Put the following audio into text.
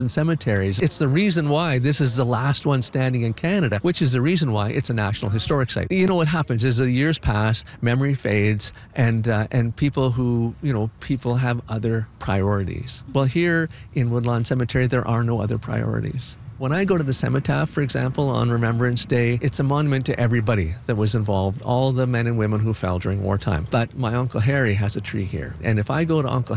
and cemeteries. It's the reason why this is the last one standing in Canada, which is the reason why it's a National Historic Site. You know what happens is the years pass, memory fades, and people have other priorities. Well, here in Woodlawn Cemetery, there are no other priorities. When I go to the cenotaph, for example, on Remembrance Day, it's a monument to everybody that was involved, all the men and women who fell during wartime. But my Uncle Harry has a tree here. And if I go to Uncle